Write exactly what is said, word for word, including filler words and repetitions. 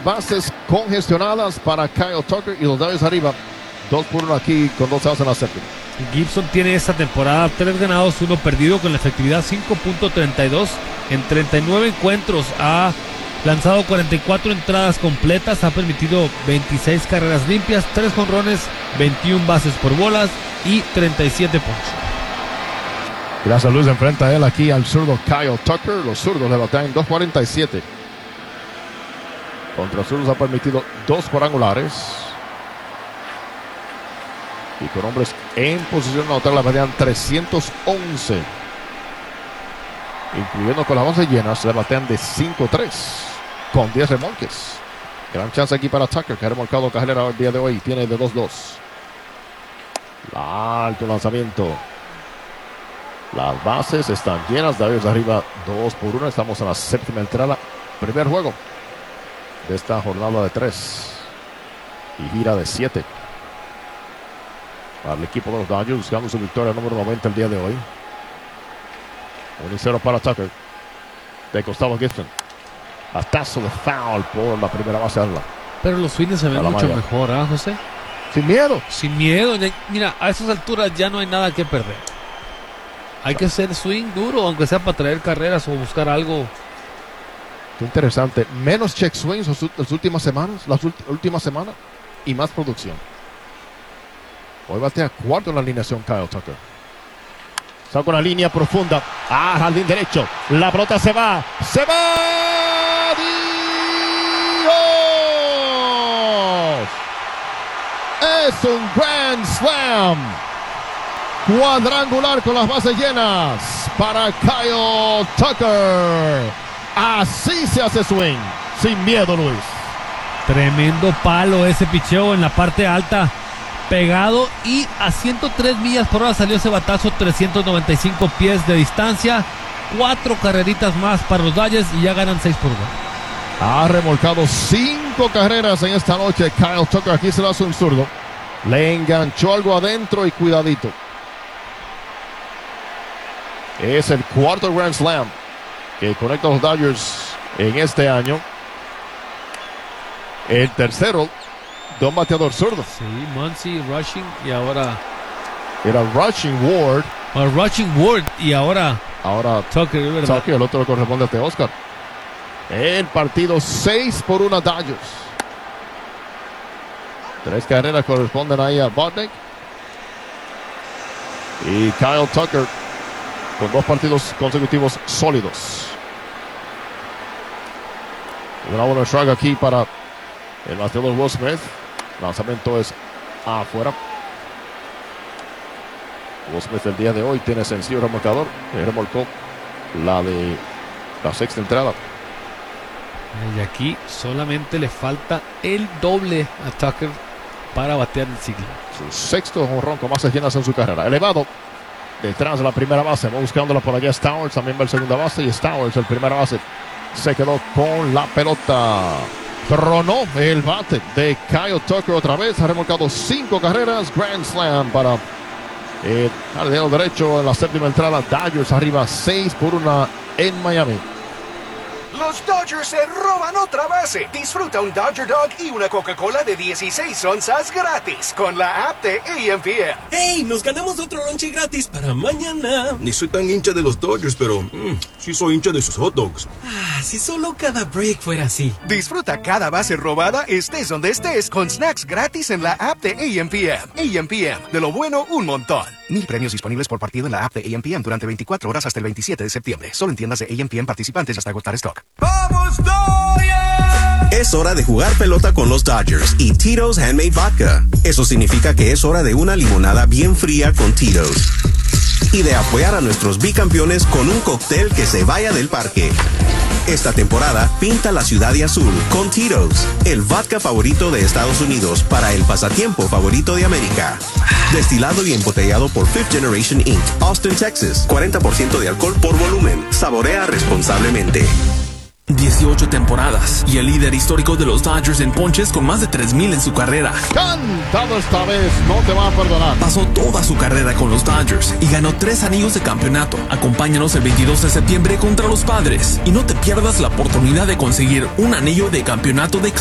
Las bases congestionadas para Kyle Tucker y los Dodgers arriba. Dos por uno aquí con dos outs en la séptima. Gibson tiene esta temporada tres ganados, uno perdido, con la efectividad cinco punto treinta y dos en treinta y nueve encuentros. Ha lanzado cuarenta y cuatro entradas completas, ha permitido veintiséis carreras limpias, tres jonrones, veintiuna bases por bolas y treinta y siete ponches. Gracias, Luis. Enfrenta a él aquí al zurdo Kyle Tucker. Los zurdos le batean dos cuarenta y siete. Contra zurdos ha permitido dos cuadrangulares. Y con hombres en posición de anotar la batean trescientos once. Incluyendo con las bases llenas, se batean de cinco tres. Con diez remolques. Gran chance aquí para Tucker, que ha remolcado carrera el día de hoy. Tiene de dos dos. Alto lanzamiento. Las bases están llenas. Dodgers arriba dos por uno. Estamos en la séptima entrada. Primer juego de esta jornada de tres. Y gira de siete. Para el equipo de los Dodgers, buscando su victoria número noventa el día de hoy. uno y cero para Tucker. De Gustavo Gibson. Batazo de foul por la primera base. Alba. Pero los swings se ven mucho mejor, ¿ah, José? Sin miedo. Sin miedo. Mira, a esas alturas ya no hay nada que perder. Hay que hacer swing duro, aunque sea para traer carreras o buscar algo. Qué interesante. Menos check swings las últimas semanas, las últimas semanas, y más producción. Hoy batea cuarto en la alineación Kyle Tucker. Saca una línea profunda. Ah, jardín derecho. La pelota se va. ¡Se va! ¡Dios! Es un grand slam. Cuadrangular con las bases llenas para Kyle Tucker. Así se hace swing. Sin miedo, Luis. Tremendo palo ese picheo en la parte alta. Pegado y a ciento tres millas por hora salió ese batazo, trescientos noventa y cinco pies de distancia. Cuatro carreritas más para los Dodgers y ya ganan seis por uno. Ha remolcado cinco carreras en esta noche Kyle Tucker. Aquí se lo hace un zurdo. Le enganchó algo adentro y cuidadito. Es el cuarto Grand Slam que conecta a los Dodgers en este año. El tercero de un bateador zurdo. Sí, Muncy, Rushing y ahora... Era Rushing Ward. Uh, Rushing Ward y ahora... Ahora Tucker, ¿verdad? Tucker, el otro le corresponde a este Oscar. El partido seis por uno Dodgers. Tres carreras corresponden ahí a Bodnek. Y Kyle Tucker con dos partidos consecutivos sólidos. Una buena strike aquí para el bateador Will Smith. Lanzamiento es afuera. Will Smith el día de hoy tiene sencillo remolcador. Y remolcó la de la sexta entrada. Y aquí solamente le falta el doble a Tucker para batear el siglo. Su sexto jonrón con bases llenas en su carrera. Elevado detrás de la primera base. Va buscándola por allá Stowers. También va el segunda base. Y Stowers, el primera base, se quedó con la pelota. Tronó el bate de Kyle Tucker otra vez. Ha remolcado cinco carreras. Grand Slam para el jardinero derecho en la séptima entrada. Dodgers arriba seis por uno en Miami. Los Dodgers se roban otra base. Disfruta un Dodger Dog y una Coca-Cola de dieciséis onzas gratis con la app de A M P M. ¡Hey! Nos ganamos otro lonche gratis para mañana. Ni soy tan hincha de los Dodgers, pero mmm, sí soy hincha de sus hot dogs. Ah, si solo cada break fuera así. Disfruta cada base robada, estés donde estés, con snacks gratis en la app de A M P M. A M P M, de lo bueno, un montón. Mil premios disponibles por partido en la app de A M P M durante veinticuatro horas hasta el veintisiete de septiembre. Solo en tiendas de A M P M participantes hasta agotar stock. ¡Vamos, Dodgers! Es hora de jugar pelota con los Dodgers y Tito's Handmade Vodka. Eso significa que es hora de una limonada bien fría con Tito's. Y de apoyar a nuestros bicampeones con un cóctel que se vaya del parque. Esta temporada, pinta la ciudad de azul con Tito's, el vodka favorito de Estados Unidos para el pasatiempo favorito de América. Destilado y embotellado por Fifth Generation incorporated, Austin, Texas. cuarenta por ciento de alcohol por volumen. Saborea responsablemente. dieciocho temporadas y el líder histórico de los Dodgers en ponches con más de tres mil en su carrera. Cantado esta vez, no te va a perdonar. Pasó toda su carrera con los Dodgers y ganó tres anillos de campeonato. Acompáñanos el veintidós de septiembre contra los Padres y no te pierdas la oportunidad de conseguir un anillo de campeonato de